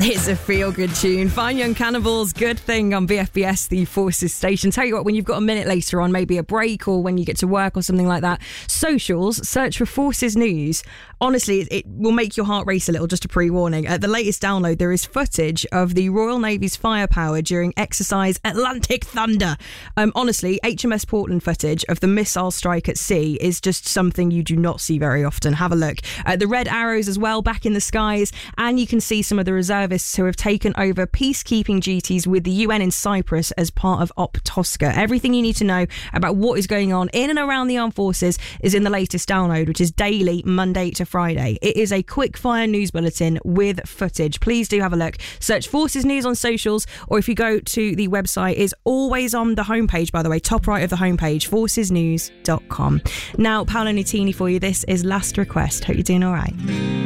It's a feel-good tune. Fine Young Cannibals, Good Thing on BFBS, the Forces station. Tell you what, when you've got a minute later on, maybe a break or when you get to work or something like that, socials, search for Forces News. Honestly, it will make your heart race a little, just a pre-warning. At the latest download, there is footage of the Royal Navy's firepower during exercise Atlantic Thunder. Honestly, HMS Portland footage of the missile strike at sea is just something you do not see very often. Have a look. The red arrows as well back in the skies, and you can see some of the reservists who have taken over peacekeeping duties with the UN in Cyprus as part of Op Tosca. Everything you need to know about what is going on in and around the armed forces is in the latest download, which is daily, Monday to Friday. It is a quick fire news bulletin with footage. Please do have a look. Search Forces News on socials, or if you go to the website, is always on the homepage, by the way, top right of the homepage, forcesnews.com. Now, Paolo Nutini for you. This is Last Request. Hope you're doing all right.